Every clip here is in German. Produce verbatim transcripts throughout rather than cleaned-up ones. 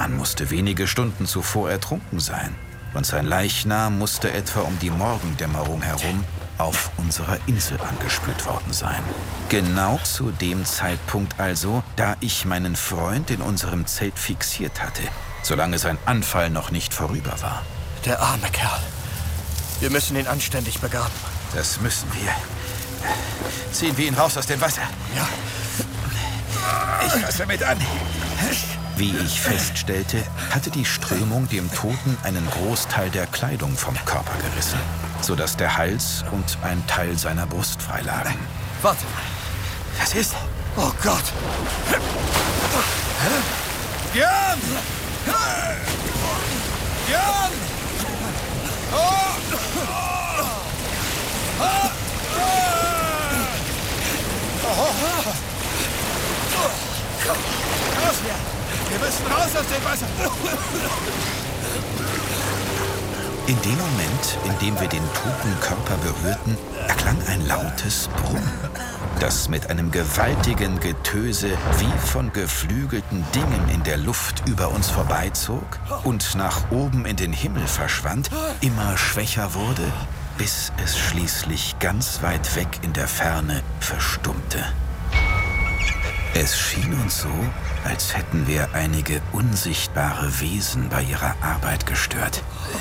Mann musste wenige Stunden zuvor ertrunken sein. Und sein Leichnam musste etwa um die Morgendämmerung herum auf unserer Insel angespült worden sein. Genau zu dem Zeitpunkt also, da ich meinen Freund in unserem Zelt fixiert hatte, solange sein Anfall noch nicht vorüber war. Der arme Kerl. Wir müssen ihn anständig begraben. Das müssen wir. Ziehen wir ihn raus aus dem Wasser. Ja. Ich fasse mit an. Wie ich feststellte, hatte die Strömung dem Toten einen Großteil der Kleidung vom Körper gerissen, sodass der Hals und ein Teil seiner Brust freilagen. Warte. Was ist? Oh Gott. Björn! Björn! Oh! Oh! Komm, raus hier! Wir müssen raus aus dem Wasser! In dem Moment, in dem wir den toten Körper berührten, erklang ein lautes Brummen, das mit einem gewaltigen Getöse wie von geflügelten Dingen in der Luft über uns vorbeizog und nach oben in den Himmel verschwand, immer schwächer wurde, bis es schließlich ganz weit weg in der Ferne verstummte. Es schien uns so, als hätten wir einige unsichtbare Wesen bei ihrer Arbeit gestört.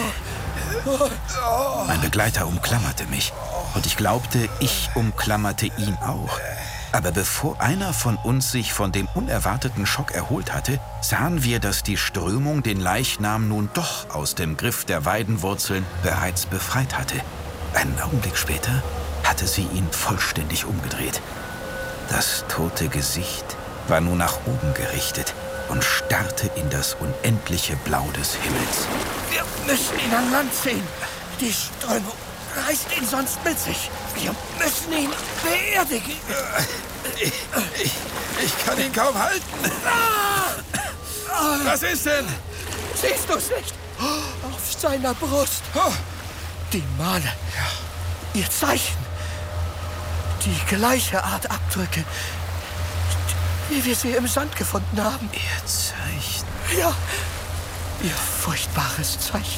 Mein Begleiter umklammerte mich und ich glaubte, ich umklammerte ihn auch. Aber bevor einer von uns sich von dem unerwarteten Schock erholt hatte, sahen wir, dass die Strömung den Leichnam nun doch aus dem Griff der Weidenwurzeln bereits befreit hatte. Einen Augenblick später hatte sie ihn vollständig umgedreht. Das tote Gesicht war nun nach oben gerichtet und starrte in das unendliche Blau des Himmels. Wir müssen ihn an Land ziehen. Die Strömung reißt ihn sonst mit sich. Wir müssen ihn beerdigen. Ich, ich, ich kann ihn kaum halten. Was ist denn? Siehst du's nicht? Auf seiner Brust. Die Male. Ihr Zeichen. Die gleiche Art Abdrücke, wie wir sie im Sand gefunden haben. Ihr Zeichen? Ja, ihr furchtbares Zeichen.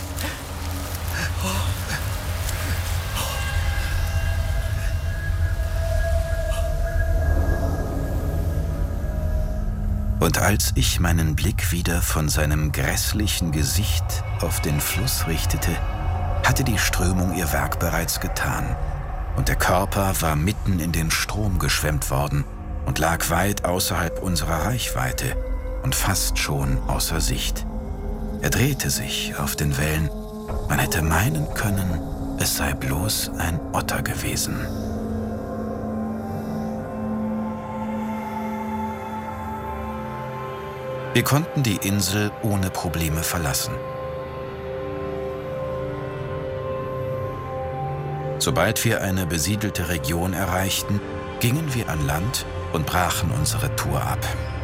Und als ich meinen Blick wieder von seinem grässlichen Gesicht auf den Fluss richtete, hatte die Strömung ihr Werk bereits getan. Und der Körper war mitten in den Strom geschwemmt worden und lag weit außerhalb unserer Reichweite und fast schon außer Sicht. Er drehte sich auf den Wellen. Man hätte meinen können, es sei bloß ein Otter gewesen. Wir konnten die Insel ohne Probleme verlassen. Sobald wir eine besiedelte Region erreichten, gingen wir an Land und brachen unsere Tour ab.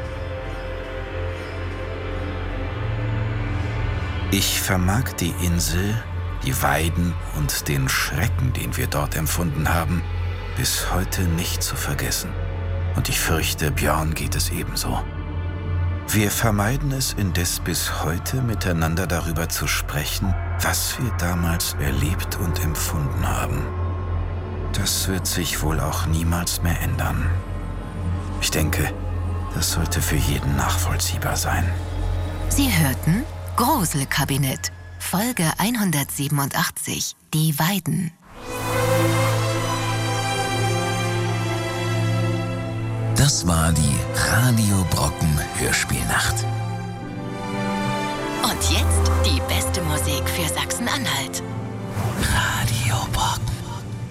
Ich vermag die Insel, die Weiden und den Schrecken, den wir dort empfunden haben, bis heute nicht zu vergessen. Und ich fürchte, Björn geht es ebenso. Wir vermeiden es indes bis heute, miteinander darüber zu sprechen, was wir damals erlebt und empfunden haben. Das wird sich wohl auch niemals mehr ändern. Ich denke, das sollte für jeden nachvollziehbar sein. Sie hörten Gruselkabinett, Folge hundertsiebenundachtzig, die Weiden. Das war die Radio Brocken Hörspielnacht. Und jetzt die beste Musik für Sachsen-Anhalt.